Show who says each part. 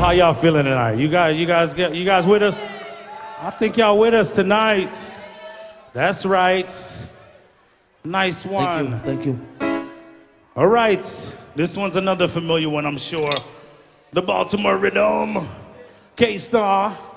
Speaker 1: How y'all feeling tonight? You guys with us? I think y'all with us tonight. That's right. Nice one.
Speaker 2: Thank you.
Speaker 1: All right. This one's another familiar one, I'm sure. The Baltimore Rhythm. K-Star.